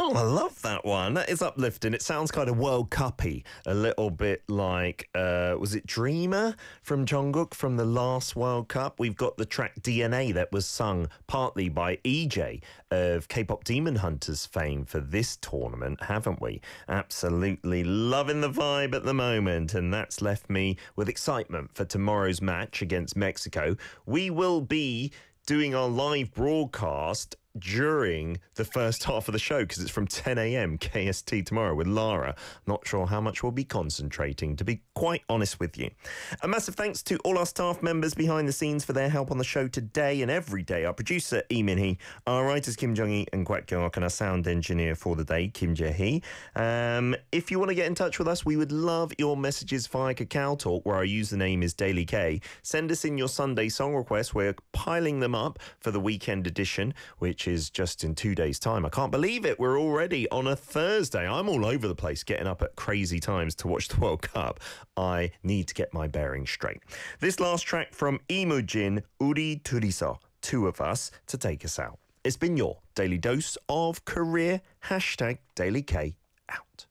Oh, I love that one. That is uplifting. It sounds kind of World Cup-y, a little bit like, was it Dreamer from Jungkook from the last World Cup? We've got the track DNA that was sung partly by EJ of K-pop Demon Hunters fame for this tournament, haven't we? Absolutely loving the vibe at the moment, and that's left me with excitement for tomorrow's match against Mexico. We will be doing our live broadcast during the first half of the show because it's from 10 a.m. KST tomorrow with Lara. Not sure how much we'll be concentrating, to be quite honest with you. A massive thanks to all our staff members behind the scenes for their help on the show today and every day. Our producer, Lee Min-hee, our writers, Kim Jong-hee and Kwak Kyung-ok, and our sound engineer for the day, Kim Jae-hee. If you want to get in touch with us, we would love your messages via Kakao Talk, where our username is Daily K. Send us in your Sunday song requests. We're piling them up for the weekend edition, which is just in 2 days' time. I can't believe it. We're already on a Thursday. I'm all over the place getting up at crazy times to watch the World Cup. I need to get my bearings straight. This last track from Imujin, Uri Turiso, Two of Us, to take us out. It's been your daily dose of career. #DailyK out.